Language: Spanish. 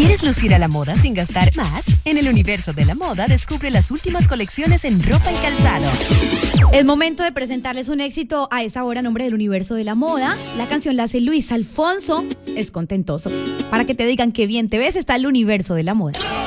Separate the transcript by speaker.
Speaker 1: ¿Quieres lucir a la moda sin gastar más? En el universo de la moda descubre las últimas colecciones en ropa y calzado.
Speaker 2: Es momento de presentarles un éxito a esa hora a nombre del universo de la moda. La canción la hace Luis Alfonso, es Contentoso. Para que te digan qué bien te ves, está el universo de la moda.